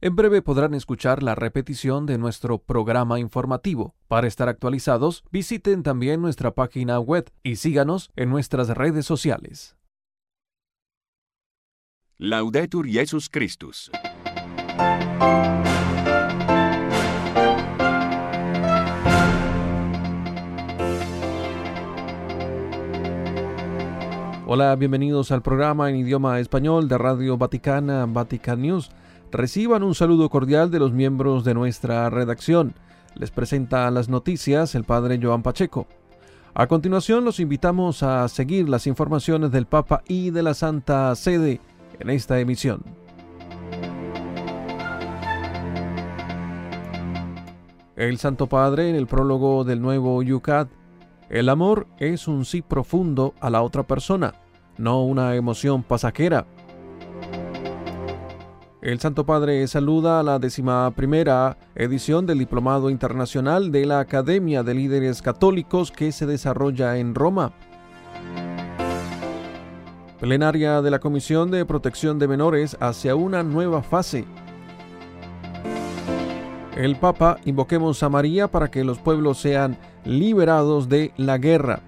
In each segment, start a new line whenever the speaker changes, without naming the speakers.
En breve podrán escuchar la repetición de nuestro programa informativo. Para estar actualizados, visiten también nuestra página web y síganos en nuestras redes sociales.
Laudetur Jesus Christus.
Hola, bienvenidos al programa en idioma español de Radio Vaticana, Vatican News. Reciban un saludo cordial de los miembros de nuestra redacción. Les presenta las noticias el Padre Joan Pacheco. A continuación los invitamos a seguir las informaciones del Papa y de la Santa Sede en esta emisión. El Santo Padre en el prólogo del nuevo Yucat: el amor es un sí profundo a la otra persona, no una emoción pasajera. El Santo Padre saluda a la 11ª edición del Diplomado Internacional de la Academia de Líderes Católicos que se desarrolla en Roma. Plenaria de la Comisión de Protección de Menores hacia una nueva fase. El Papa: invoquemos a María para que los pueblos sean liberados de la guerra.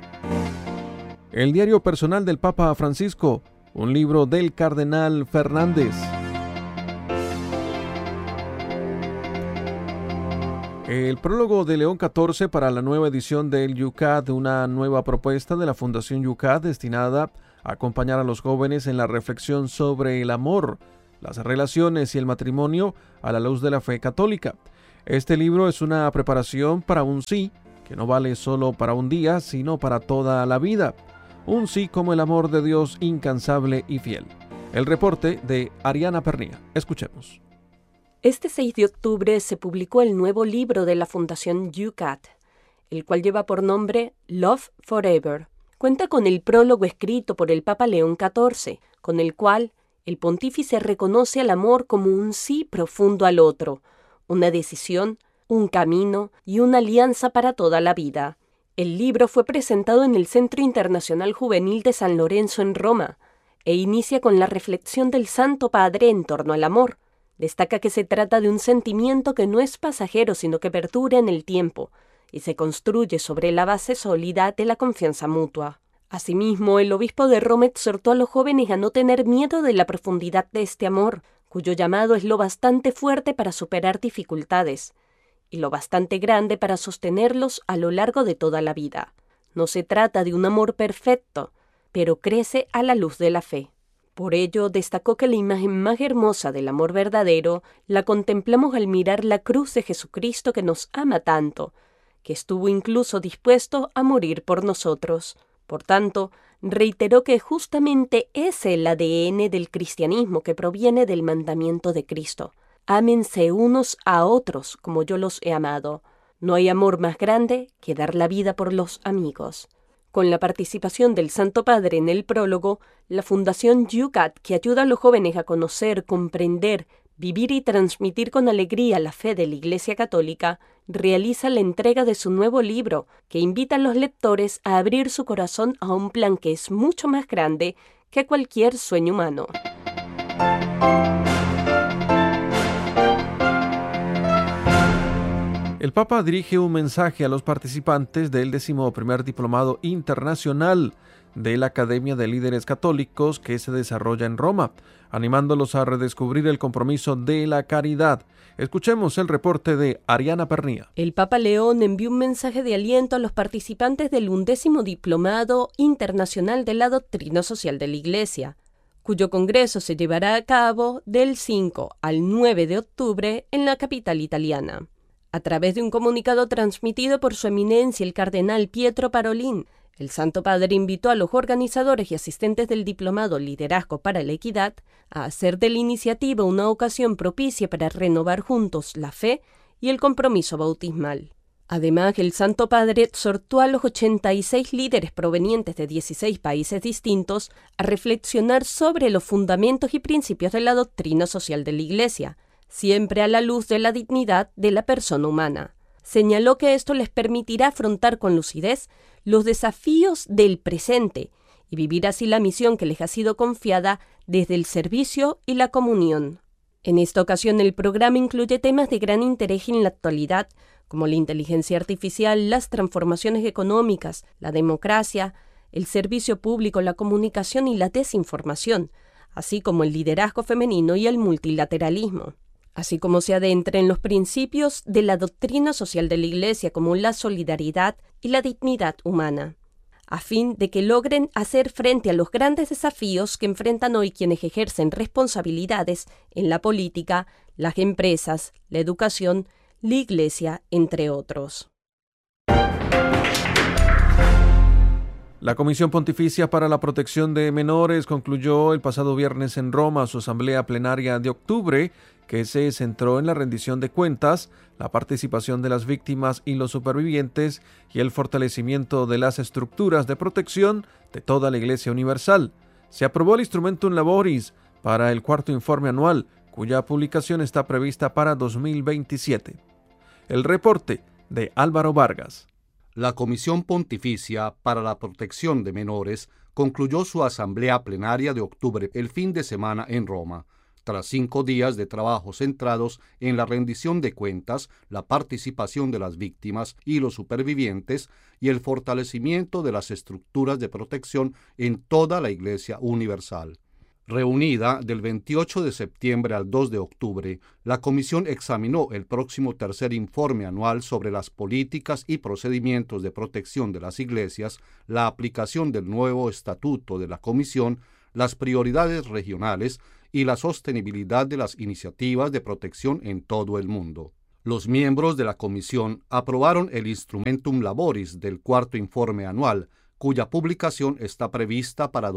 El diario personal del Papa Francisco, un libro del Cardenal Fernández. El prólogo de León XIV para la nueva edición del Yucat, una nueva propuesta de la Fundación Yucat destinada a acompañar a los jóvenes en la reflexión sobre el amor, las relaciones y el matrimonio a la luz de la fe católica. Este libro es una preparación para un sí, que no vale solo para un día, sino para toda la vida. Un sí como el amor de Dios incansable y fiel. El reporte de Ariana Pernía. Escuchemos.
Este 6 de octubre se publicó el nuevo libro de la Fundación Yucat, el cual lleva por nombre Love Forever. Cuenta con el prólogo escrito por el Papa León XIV, con el cual el pontífice reconoce al amor como un sí profundo al otro, una decisión, un camino y una alianza para toda la vida. El libro fue presentado en el Centro Internacional Juvenil de San Lorenzo en Roma e inicia con la reflexión del Santo Padre en torno al amor. Destaca que se trata de un sentimiento que no es pasajero, sino que perdura en el tiempo y se construye sobre la base sólida de la confianza mutua. Asimismo, el obispo de Roma exhortó a los jóvenes a no tener miedo de la profundidad de este amor, cuyo llamado es lo bastante fuerte para superar dificultades y lo bastante grande para sostenerlos a lo largo de toda la vida. No se trata de un amor perfecto, pero crece a la luz de la fe. Por ello, destacó que la imagen más hermosa del amor verdadero la contemplamos al mirar la cruz de Jesucristo, que nos ama tanto, que estuvo incluso dispuesto a morir por nosotros. Por tanto, reiteró que justamente es el ADN del cristianismo, que proviene del mandamiento de Cristo: ámense unos a otros como yo los he amado. No hay amor más grande que dar la vida por los amigos. Con la participación del Santo Padre en el prólogo, la Fundación Yucat, que ayuda a los jóvenes a conocer, comprender, vivir y transmitir con alegría la fe de la Iglesia Católica, realiza la entrega de su nuevo libro, que invita a los lectores a abrir su corazón a un plan que es mucho más grande que cualquier sueño humano.
El Papa dirige un mensaje a los participantes del 11º Diplomado Internacional de la Academia de Líderes Católicos que se desarrolla en Roma, animándolos a redescubrir el compromiso de la caridad. Escuchemos el reporte de Ariana Pernía.
El Papa León envió un mensaje de aliento a los participantes del 11º Diplomado Internacional de la Doctrina Social de la Iglesia, cuyo congreso se llevará a cabo del 5 al 9 de octubre en la capital italiana. A través de un comunicado transmitido por su eminencia el cardenal Pietro Parolin, el Santo Padre invitó a los organizadores y asistentes del Diplomado Liderazgo para la Equidad a hacer de la iniciativa una ocasión propicia para renovar juntos la fe y el compromiso bautismal. Además, el Santo Padre exhortó a los 86 líderes provenientes de 16 países distintos a reflexionar sobre los fundamentos y principios de la doctrina social de la Iglesia, siempre a la luz de la dignidad de la persona humana. Señaló que esto les permitirá afrontar con lucidez los desafíos del presente y vivir así la misión que les ha sido confiada desde el servicio y la comunión. En esta ocasión, el programa incluye temas de gran interés en la actualidad, como la inteligencia artificial, las transformaciones económicas, la democracia, el servicio público, la comunicación y la desinformación, así como el liderazgo femenino y el multilateralismo, así como se adentra en los principios de la doctrina social de la Iglesia como la solidaridad y la dignidad humana, a fin de que logren hacer frente a los grandes desafíos que enfrentan hoy quienes ejercen responsabilidades en la política, las empresas, la educación, la Iglesia, entre otros.
La Comisión Pontificia para la Protección de Menores concluyó el pasado viernes en Roma su asamblea plenaria de octubre, que se centró en la rendición de cuentas, la participación de las víctimas y los supervivientes y el fortalecimiento de las estructuras de protección de toda la Iglesia Universal. Se aprobó el Instrumentum Laboris para el cuarto informe anual, cuya publicación está prevista para 2027. El reporte de Álvaro Vargas.
La Comisión Pontificia para la Protección de Menores concluyó su asamblea plenaria de octubre el fin de semana en Roma, tras 5 días de trabajo centrados en la rendición de cuentas, la participación de las víctimas y los supervivientes y el fortalecimiento de las estructuras de protección en toda la Iglesia Universal. Reunida del 28 de septiembre al 2 de octubre, la Comisión examinó el próximo tercer informe anual sobre las políticas y procedimientos de protección de las iglesias, la aplicación del nuevo estatuto de la Comisión, las prioridades regionales y la sostenibilidad de las iniciativas de protección en todo el mundo. Los miembros de la Comisión aprobaron el Instrumentum Laboris del cuarto informe anual, cuya publicación está prevista para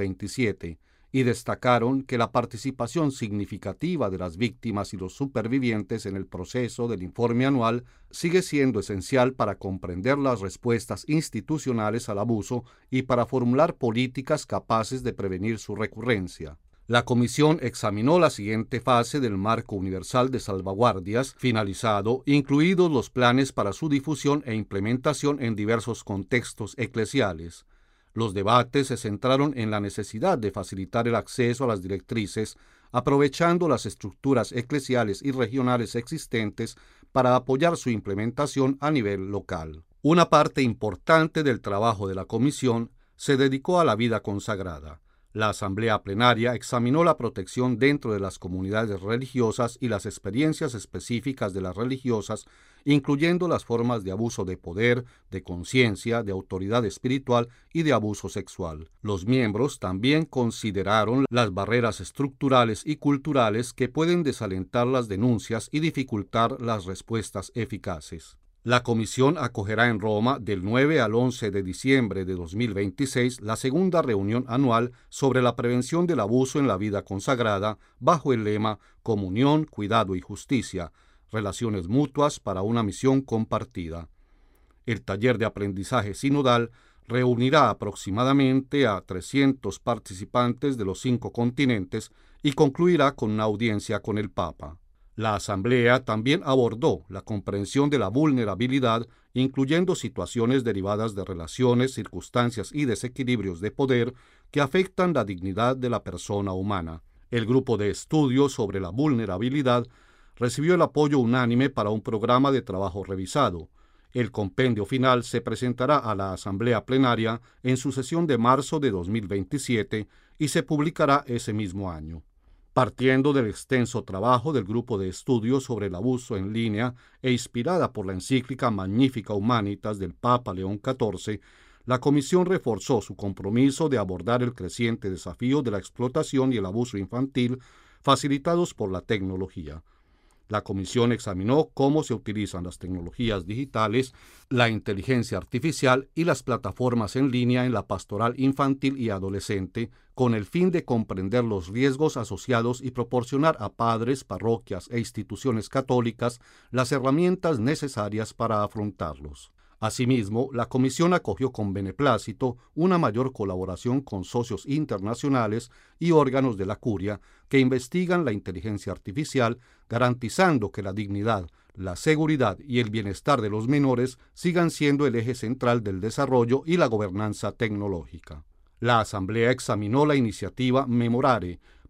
2027, y destacaron que la participación significativa de las víctimas y los supervivientes en el proceso del informe anual sigue siendo esencial para comprender las respuestas institucionales al abuso y para formular políticas capaces de prevenir su recurrencia. La Comisión examinó la siguiente fase del Marco Universal de Salvaguardias, finalizado, incluidos los planes para su difusión e implementación en diversos contextos eclesiales. Los debates se centraron en la necesidad de facilitar el acceso a las directrices, aprovechando las estructuras eclesiales y regionales existentes para apoyar su implementación a nivel local. Una parte importante del trabajo de la Comisión se dedicó a la vida consagrada. La Asamblea Plenaria examinó la protección dentro de las comunidades religiosas y las experiencias específicas de las religiosas, incluyendo las formas de abuso de poder, de conciencia, de autoridad espiritual y de abuso sexual. Los miembros también consideraron las barreras estructurales y culturales que pueden desalentar las denuncias y dificultar las respuestas eficaces. La Comisión acogerá en Roma del 9 al 11 de diciembre de 2026 la segunda reunión anual sobre la prevención del abuso en la vida consagrada bajo el lema Comunión, Cuidado y Justicia, Relaciones Mutuas para una Misión Compartida. El taller de aprendizaje sinodal reunirá aproximadamente a 300 participantes de los 5 continentes y concluirá con una audiencia con el Papa. La Asamblea también abordó la comprensión de la vulnerabilidad, incluyendo situaciones derivadas de relaciones, circunstancias y desequilibrios de poder que afectan la dignidad de la persona humana. El grupo de estudio sobre la vulnerabilidad recibió el apoyo unánime para un programa de trabajo revisado. El compendio final se presentará a la Asamblea Plenaria en su sesión de marzo de 2027 y se publicará ese mismo año. Partiendo del extenso trabajo del grupo de estudio sobre el abuso en línea e inspirada por la encíclica Magnificat Humanitas del Papa León XIV, la Comisión reforzó su compromiso de abordar el creciente desafío de la explotación y el abuso infantil facilitados por la tecnología. La Comisión examinó cómo se utilizan las tecnologías digitales, la inteligencia artificial y las plataformas en línea en la pastoral infantil y adolescente, con el fin de comprender los riesgos asociados y proporcionar a padres, parroquias e instituciones católicas las herramientas necesarias para afrontarlos. Asimismo, la Comisión acogió con beneplácito una mayor colaboración con socios internacionales y órganos de la Curia que investigan la inteligencia artificial, garantizando que la dignidad, la seguridad y el bienestar de los menores sigan siendo el eje central del desarrollo y la gobernanza tecnológica. La Asamblea examinó la iniciativa Memorare,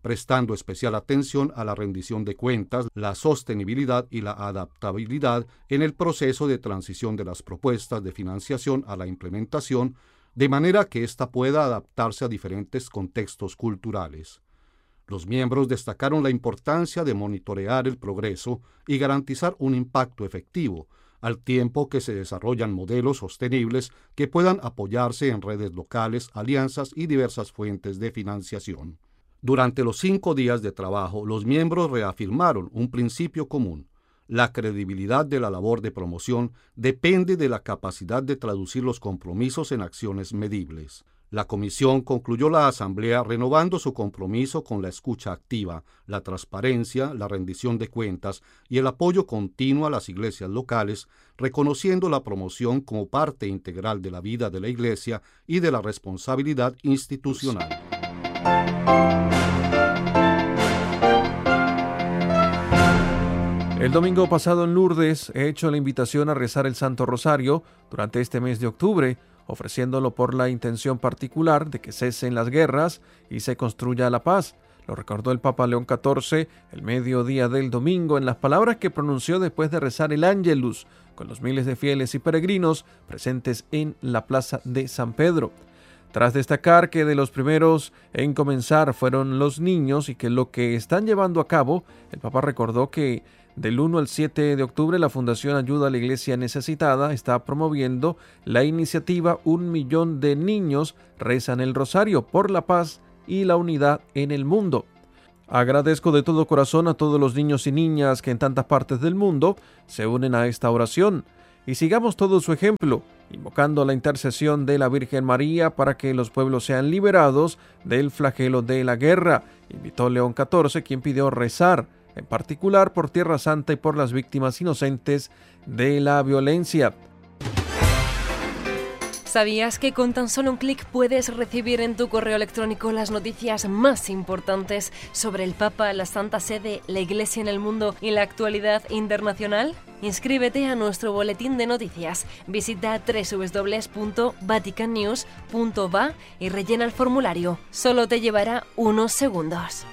prestando especial atención a la rendición de cuentas, la sostenibilidad y la adaptabilidad en el proceso de transición de las propuestas de financiación a la implementación, de manera que ésta pueda adaptarse a diferentes contextos culturales. Los miembros destacaron la importancia de monitorear el progreso y garantizar un impacto efectivo, al tiempo que se desarrollan modelos sostenibles que puedan apoyarse en redes locales, alianzas y diversas fuentes de financiación. Durante los 5 días de trabajo, los miembros reafirmaron un principio común. La credibilidad de la labor de promoción depende de la capacidad de traducir los compromisos en acciones medibles. La comisión concluyó la asamblea renovando su compromiso con la escucha activa, la transparencia, la rendición de cuentas y el apoyo continuo a las iglesias locales, reconociendo la promoción como parte integral de la vida de la iglesia y de la responsabilidad institucional.
El domingo pasado en Lourdes he hecho la invitación a rezar el Santo Rosario durante este mes de octubre, ofreciéndolo por la intención particular de que cesen las guerras y se construya la paz. Lo recordó el Papa León XIV el mediodía del domingo en las palabras que pronunció después de rezar el Ángelus con los miles de fieles y peregrinos presentes en la plaza de San Pedro. Tras destacar que de los primeros en comenzar fueron los niños y que lo que están llevando a cabo, el Papa recordó que del 1 al 7 de octubre la Fundación Ayuda a la Iglesia Necesitada está promoviendo la iniciativa 1 millón de niños rezan el rosario por la paz y la unidad en el mundo. Agradezco de todo corazón a todos los niños y niñas que en tantas partes del mundo se unen a esta oración y sigamos todo su ejemplo, invocando la intercesión de la Virgen María para que los pueblos sean liberados del flagelo de la guerra, invitó León XIV, quien pidió rezar en particular por Tierra Santa y por las víctimas inocentes de la violencia.
¿Sabías que con tan solo un clic puedes recibir en tu correo electrónico las noticias más importantes sobre el Papa, la Santa Sede, la Iglesia en el mundo y la actualidad internacional? Inscríbete a nuestro boletín de noticias. Visita www.vaticannews.va y rellena el formulario. Solo te llevará unos segundos.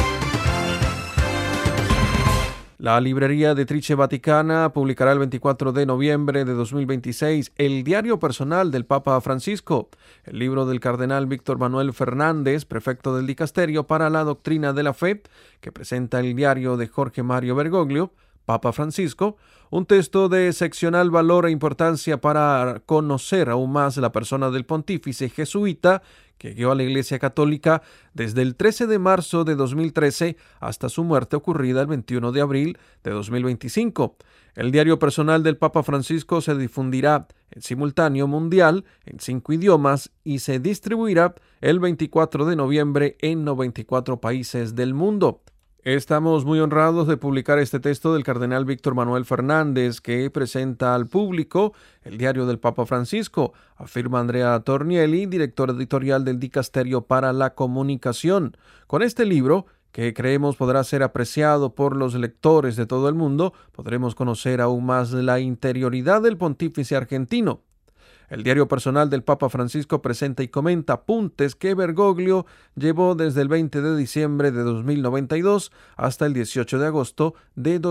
La librería de Editrice Vaticana publicará el 24 de noviembre de 2026 el diario personal del Papa Francisco, el libro del cardenal Víctor Manuel Fernández, prefecto del Dicasterio para la Doctrina de la Fe, que presenta el diario de Jorge Mario Bergoglio, Papa Francisco, un texto de excepcional valor e importancia para conocer aún más la persona del pontífice jesuita que guió a la Iglesia Católica desde el 13 de marzo de 2013 hasta su muerte ocurrida el 21 de abril de 2025. El diario personal del Papa Francisco se difundirá en simultáneo mundial en 5 idiomas y se distribuirá el 24 de noviembre en 94 países del mundo. Estamos muy honrados de publicar este texto del cardenal Víctor Manuel Fernández que presenta al público el diario del Papa Francisco, afirma Andrea Tornielli, director editorial del Dicasterio para la Comunicación. Con este libro, que creemos podrá ser apreciado por los lectores de todo el mundo, podremos conocer aún más la interioridad del pontífice argentino. El diario personal del Papa Francisco presenta y comenta apuntes que Bergoglio llevó desde el 20 de diciembre de 2092 hasta el 18 de agosto de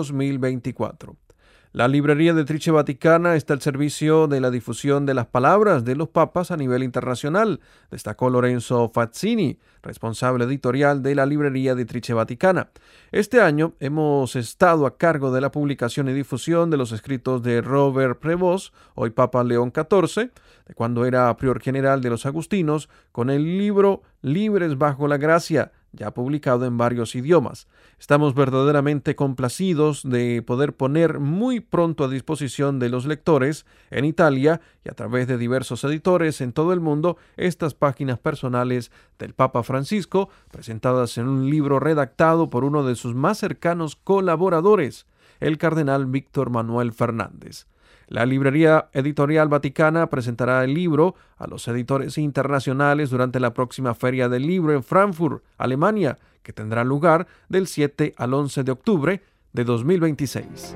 2024. La librería de Editrice Vaticana está al servicio de la difusión de las palabras de los papas a nivel internacional, destacó Lorenzo Fazzini, responsable editorial de la librería de Editrice Vaticana. Este año hemos estado a cargo de la publicación y difusión de los escritos de Robert Prevost, hoy Papa León XIV, de cuando era prior general de los agustinos, con el libro Libres bajo la Gracia, ya publicado en varios idiomas. Estamos verdaderamente complacidos de poder poner muy pronto a disposición de los lectores en Italia y a través de diversos editores en todo el mundo estas páginas personales del Papa Francisco, presentadas en un libro redactado por uno de sus más cercanos colaboradores, el cardenal Víctor Manuel Fernández. La librería editorial vaticana presentará el libro a los editores internacionales durante la próxima Feria del Libro en Frankfurt, Alemania, que tendrá lugar del 7 al 11 de octubre de 2026.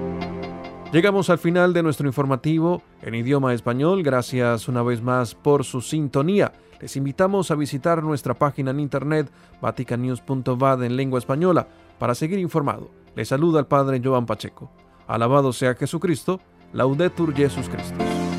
Llegamos al final de nuestro informativo en idioma español. Gracias una vez más por su sintonía. Les invitamos a visitar nuestra página en internet vaticannews.va en lengua española para seguir informado. Les saluda el Padre Joan Pacheco. Alabado sea Jesucristo. Laudetur Jesus Christus.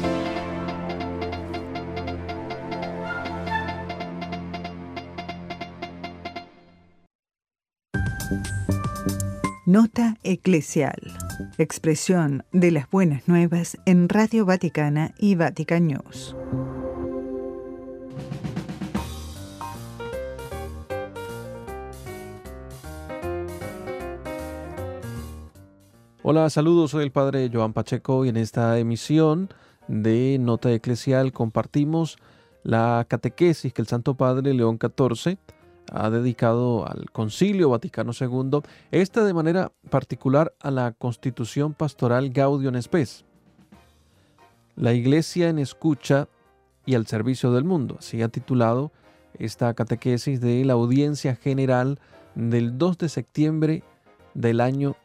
Nota eclesial. Expresión de las buenas nuevas en Radio Vaticana y Vatican News.
Hola, saludos, soy el Padre Joan Pacheco y en esta emisión de Nota Eclesial compartimos la catequesis que el Santo Padre León XIV ha dedicado al Concilio Vaticano II, esta de manera particular a la Constitución Pastoral Gaudium Spes. La Iglesia en escucha y al servicio del mundo, así ha titulado esta catequesis de la Audiencia General del 2 de septiembre del año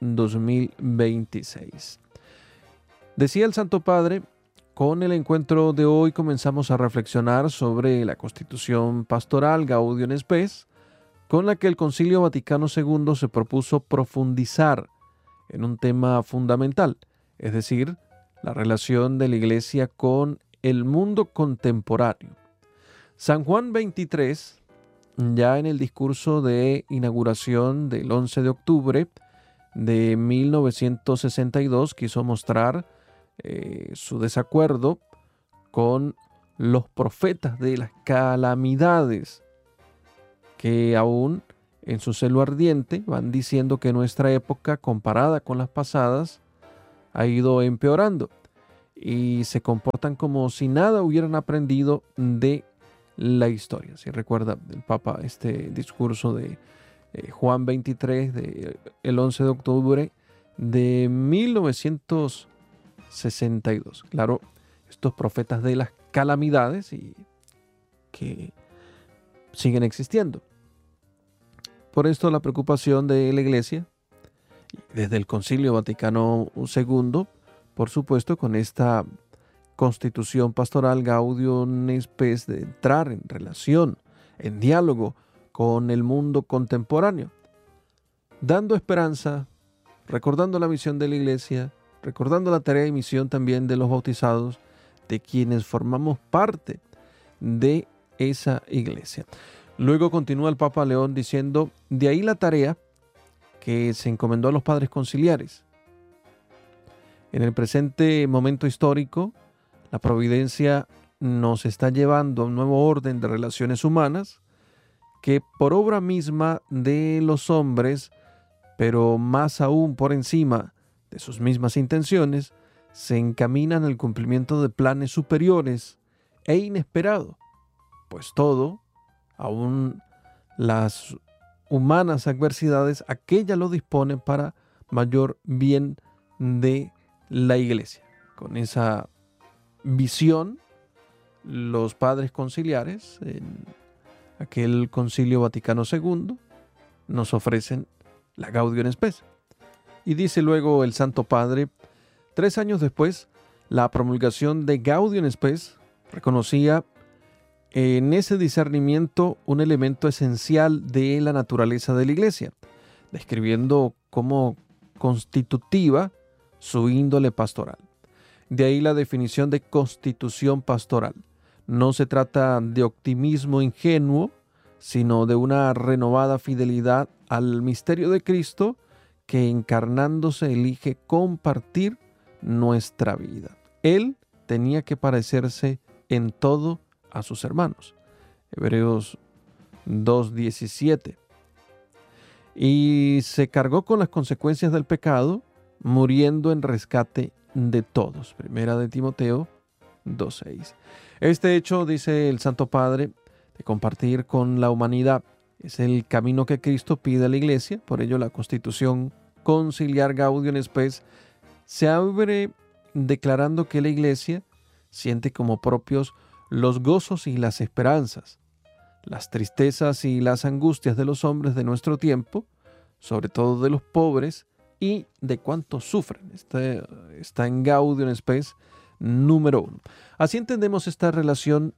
2026. Decía el Santo Padre, con el encuentro de hoy comenzamos a reflexionar sobre la Constitución Pastoral Gaudium Spes, con la que el Concilio Vaticano II se propuso profundizar en un tema fundamental, es decir, la relación de la Iglesia con el mundo contemporáneo. San Juan XXIII, ya en el discurso de inauguración del 11 de octubre de 1962, quiso mostrar su desacuerdo con los profetas de las calamidades que aún en su celo ardiente van diciendo que nuestra época, comparada con las pasadas, ha ido empeorando y se comportan como si nada hubieran aprendido de la historia. Si recuerda el Papa este discurso de Juan 23 del 11 de octubre de 1962. Claro, estos profetas de las calamidades y que siguen existiendo. Por esto la preocupación de la Iglesia, desde el Concilio Vaticano II, por supuesto, con esta Constitución Pastoral Gaudium Spes, de entrar en relación, en diálogo con el mundo contemporáneo, dando esperanza, recordando la misión de la Iglesia, recordando la tarea y misión también de los bautizados, de quienes formamos parte de esa Iglesia. Luego continúa el Papa León diciendo, de ahí la tarea que se encomendó a los padres conciliares. En el presente momento histórico, la providencia nos está llevando a un nuevo orden de relaciones humanas que por obra misma de los hombres, pero más aún por encima de sus mismas intenciones, se encaminan al cumplimiento de planes superiores e inesperados, pues todo, aún las humanas adversidades, aquella lo dispone para mayor bien de la Iglesia. Con esa visión, los padres conciliares, en aquel Concilio Vaticano II, nos ofrecen la Gaudium Spes. Y dice luego el Santo Padre, 3 años después, la promulgación de Gaudium Spes reconocía en ese discernimiento un elemento esencial de la naturaleza de la Iglesia, describiendo como constitutiva su índole pastoral. De ahí la definición de constitución pastoral. No se trata de optimismo ingenuo, sino de una renovada fidelidad al misterio de Cristo que encarnándose elige compartir nuestra vida. Él tenía que parecerse en todo a sus hermanos. Hebreos 2:17. Y se cargó con las consecuencias del pecado, muriendo en rescate de todos. Primera de Timoteo 2:6. Este hecho, dice el Santo Padre, de compartir con la humanidad, es el camino que Cristo pide a la Iglesia. Por ello, la Constitución Conciliar Gaudium Spes se abre declarando que la Iglesia siente como propios los gozos y las esperanzas, las tristezas y las angustias de los hombres de nuestro tiempo, sobre todo de los pobres y de cuantos sufren. Está en Gaudium Spes número 1. Así entendemos esta relación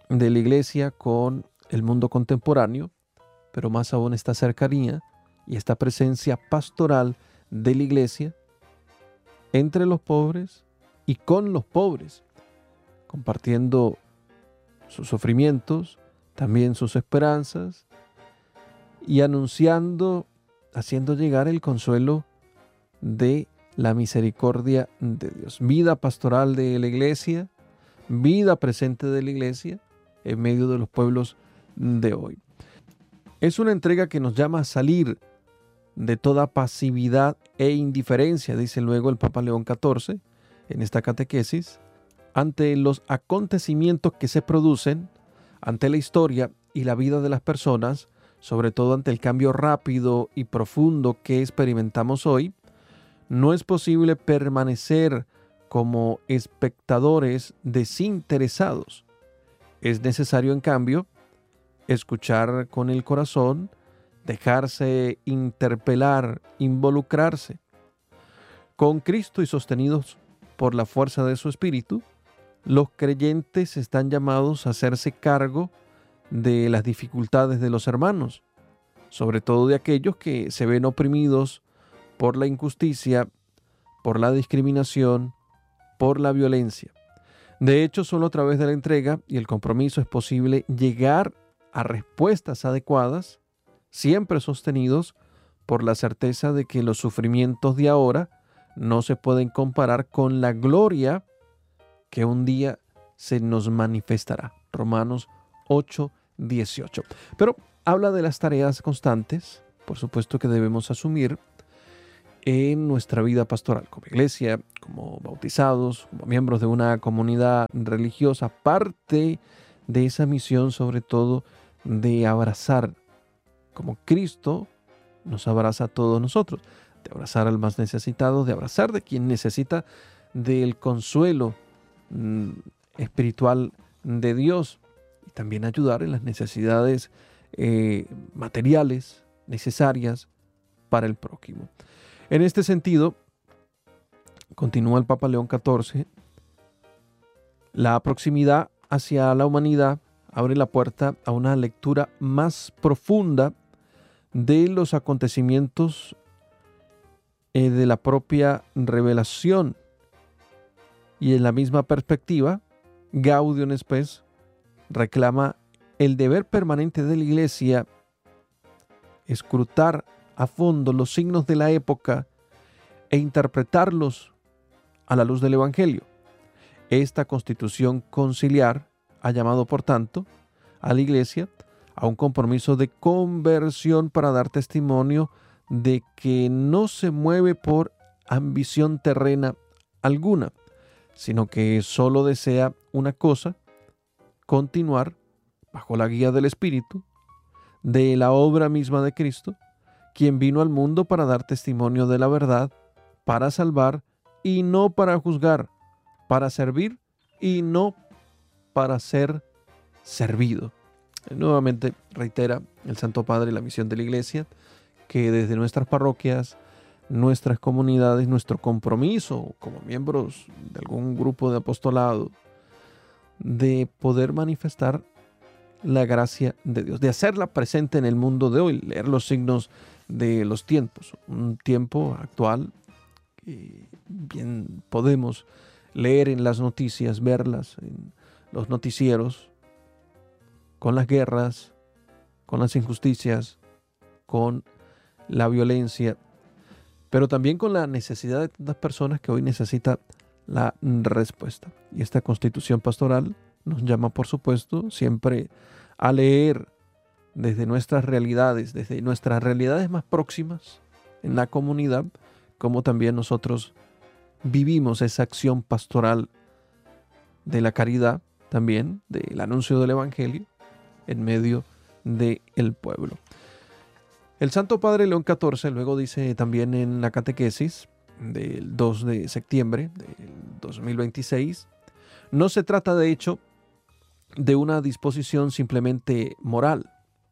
de la Iglesia con el mundo contemporáneo, pero más aún esta cercanía y esta presencia pastoral de la Iglesia entre los pobres y con los pobres, compartiendo sus sufrimientos, también sus esperanzas, y anunciando, haciendo llegar el consuelo de la misericordia de Dios. Vida pastoral de la Iglesia, vida presente de la Iglesia en medio de los pueblos de hoy. Es una entrega que nos llama a salir de toda pasividad e indiferencia, dice luego el Papa León XIV en esta catequesis, ante los acontecimientos que se producen, ante la historia y la vida de las personas, sobre todo ante el cambio rápido y profundo que experimentamos hoy. No es posible permanecer como espectadores desinteresados. Es necesario, en cambio, escuchar con el corazón, dejarse interpelar, involucrarse. Con Cristo y sostenidos por la fuerza de su Espíritu, los creyentes están llamados a hacerse cargo de las dificultades de los hermanos, sobre todo de aquellos que se ven oprimidos por la injusticia, por la discriminación, por la violencia. De hecho, solo a través de la entrega y el compromiso es posible llegar a respuestas adecuadas, siempre sostenidos por la certeza de que los sufrimientos de ahora no se pueden comparar con la gloria que un día se nos manifestará. Romanos 8:18. Pero habla de las tareas constantes, por supuesto, que debemos asumir en nuestra vida pastoral, como iglesia, como bautizados, como miembros de una comunidad religiosa, parte de esa misión, sobre todo, de abrazar, como Cristo nos abraza a todos nosotros, de abrazar al más necesitado, de abrazar de quien necesita del consuelo espiritual de Dios, y también ayudar en las necesidades materiales necesarias para el prójimo. En este sentido, continúa el Papa León XIV, la proximidad hacia la humanidad abre la puerta a una lectura más profunda de los acontecimientos de la propia revelación. Y en la misma perspectiva, Gaudium Spes reclama el deber permanente de la Iglesia escrutar a fondo los signos de la época e interpretarlos a la luz del Evangelio. Esta constitución conciliar ha llamado, por tanto, a la Iglesia a un compromiso de conversión para dar testimonio de que no se mueve por ambición terrena alguna, sino que solo desea una cosa: continuar bajo la guía del Espíritu, de la obra misma de Cristo, quien vino al mundo para dar testimonio de la verdad, para salvar y no para juzgar, para servir y no para ser servido. Nuevamente reitera el Santo Padre la misión de la Iglesia, que desde nuestras parroquias, nuestras comunidades, nuestro compromiso como miembros de algún grupo de apostolado, de poder manifestar la gracia de Dios, de hacerla presente en el mundo de hoy, leer los signos de los tiempos, un tiempo actual que bien podemos leer en las noticias, verlas en los noticieros, con las guerras, con las injusticias, con la violencia, pero también con la necesidad de tantas personas que hoy necesitan la respuesta. Y esta constitución pastoral nos llama, por supuesto, siempre a leer desde nuestras realidades más próximas en la comunidad, como también nosotros vivimos esa acción pastoral de la caridad, también del anuncio del Evangelio en medio del pueblo. El Santo Padre León XIV luego dice también en la catequesis del 2 de septiembre del 2026, no se trata de hecho de una disposición simplemente moral.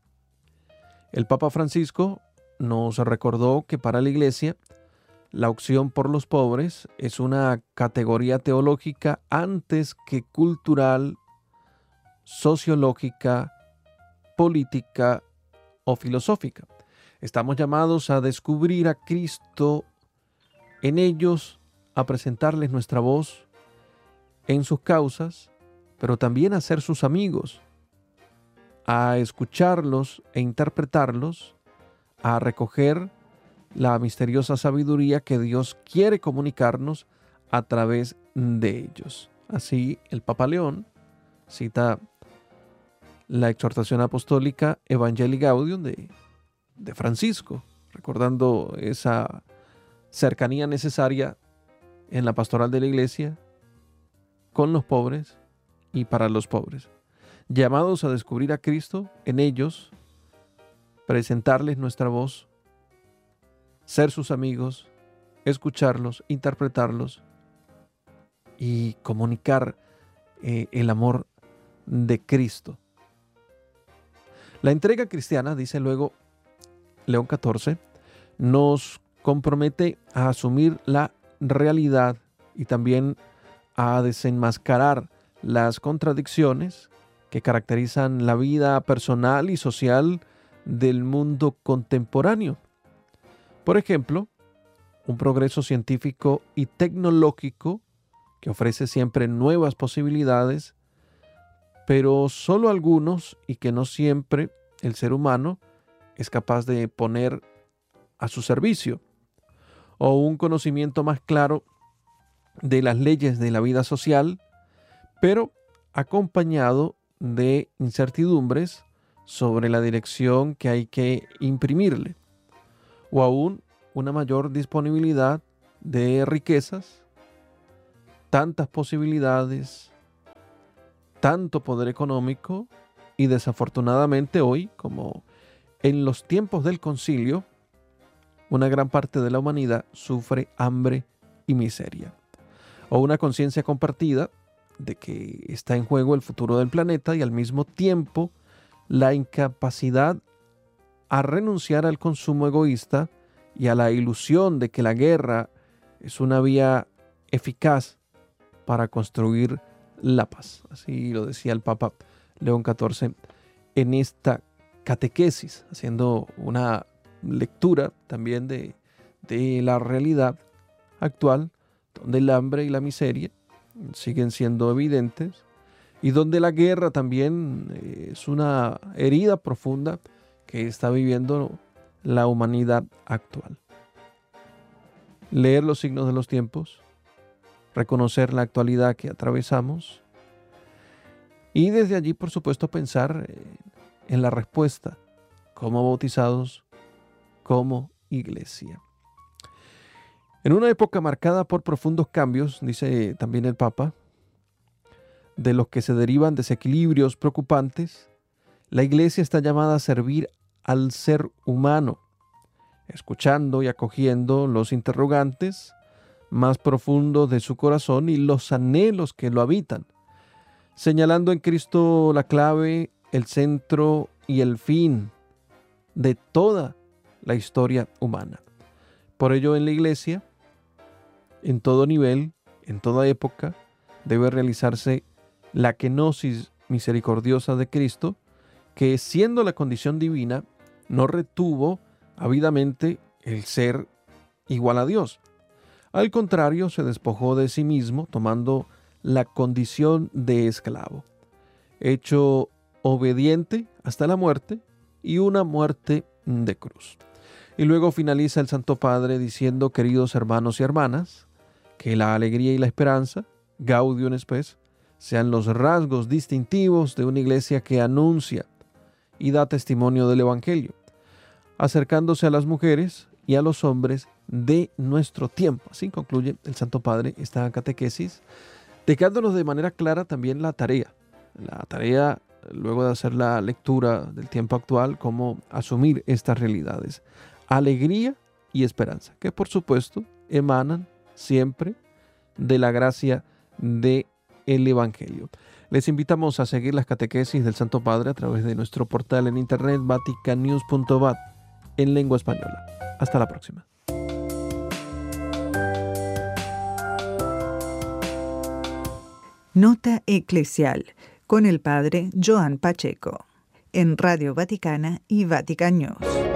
El Papa Francisco nos recordó que para la Iglesia la opción por los pobres es una categoría teológica antes que cultural sociológica, política o filosófica. Estamos llamados a descubrir a Cristo en ellos, a presentarles nuestra voz en sus causas, pero también a ser sus amigos, a escucharlos e interpretarlos, a recoger la misteriosa sabiduría que Dios quiere comunicarnos a través de ellos. Así, el Papa León cita la exhortación apostólica Evangelii Gaudium de Francisco, recordando esa cercanía necesaria en la pastoral de la Iglesia con los pobres y para los pobres. Llamados a descubrir a Cristo en ellos, presentarles nuestra voz, ser sus amigos, escucharlos, interpretarlos y comunicar el amor de Cristo. La entrega cristiana, dice luego León XIV, nos compromete a asumir la realidad y también a desenmascarar las contradicciones que caracterizan la vida personal y social del mundo contemporáneo. Por ejemplo, un progreso científico y tecnológico que ofrece siempre nuevas posibilidades, pero solo algunos y que no siempre el ser humano es capaz de poner a su servicio, o un conocimiento más claro de las leyes de la vida social, pero acompañado de incertidumbres sobre la dirección que hay que imprimirle, o aún una mayor disponibilidad de riquezas, tantas posibilidades, tanto poder económico y desafortunadamente hoy, como en los tiempos del concilio, una gran parte de la humanidad sufre hambre y miseria, o una conciencia compartida de que está en juego el futuro del planeta y al mismo tiempo la incapacidad a renunciar al consumo egoísta y a la ilusión de que la guerra es una vía eficaz para construir la paz. Así lo decía el Papa León XIV en esta catequesis, haciendo una lectura también de la realidad actual, donde el hambre y la miseria siguen siendo evidentes y donde la guerra también es una herida profunda que está viviendo la humanidad actual. Leer los signos de los tiempos, reconocer la actualidad que atravesamos y desde allí, por supuesto, pensar en la respuesta como bautizados, como iglesia. En una época marcada por profundos cambios, dice también el Papa, de los que se derivan desequilibrios preocupantes, la iglesia está llamada a servir al ser humano, escuchando y acogiendo los interrogantes más profundos de su corazón y los anhelos que lo habitan, señalando en Cristo la clave, el centro y el fin de toda la historia humana. Por ello, en la iglesia, en todo nivel, en toda época, debe realizarse la kenosis misericordiosa de Cristo, que siendo la condición divina, no retuvo ávidamente el ser igual a Dios. Al contrario, se despojó de sí mismo, tomando la condición de esclavo, hecho obediente hasta la muerte y una muerte de cruz. Y luego finaliza el Santo Padre diciendo: queridos hermanos y hermanas, que la alegría y la esperanza, Gaudium Spes, sean los rasgos distintivos de una iglesia que anuncia y da testimonio del Evangelio, acercándose a las mujeres y a los hombres de nuestro tiempo. Así concluye el Santo Padre esta catequesis, dejándonos de manera clara también la tarea, luego de hacer la lectura del tiempo actual, cómo asumir estas realidades. Alegría y esperanza, que por supuesto emanan siempre de la gracia del Evangelio. Les invitamos a seguir las catequesis del Santo Padre a través de nuestro portal en internet vaticannews.vat en lengua española. Hasta la próxima.
Nota eclesial. con el padre Joan Pacheco, en Radio Vaticana y Vatican News.